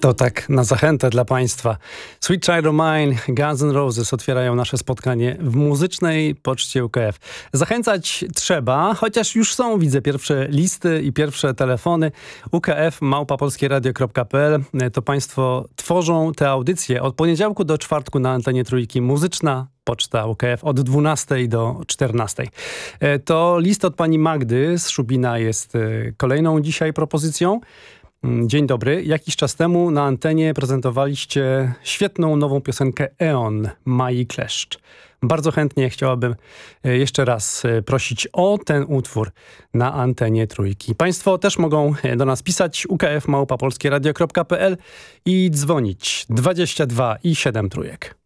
To tak na zachętę dla Państwa. Sweet Child O' Mine, Guns N' Roses otwierają nasze spotkanie w muzycznej poczcie UKF. Zachęcać trzeba, chociaż już są, widzę, pierwsze listy i pierwsze telefony. ukf@polskieradio.pl. To Państwo tworzą te audycje od poniedziałku do czwartku na antenie Trójki. Muzyczna Poczta UKF od 12 do 14. To list od pani Magdy z Szubina jest kolejną dzisiaj propozycją. Dzień dobry. Jakiś czas temu na antenie prezentowaliście świetną nową piosenkę Eon Mai Kleszcz. Bardzo chętnie chciałabym jeszcze raz prosić o ten utwór na antenie Trójki. Państwo też mogą do nas pisać ukf@polskieradio.pl i dzwonić 22 i 7 trójek.